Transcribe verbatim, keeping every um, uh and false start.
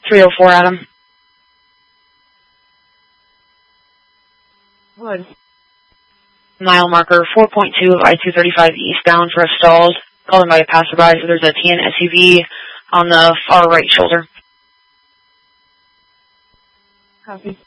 three oh four, Adam. Wood. Mile marker four point two of I two thirty-five eastbound for a stalled. Called in by a passerby, so there's a T N S U V on the far right shoulder. Copy.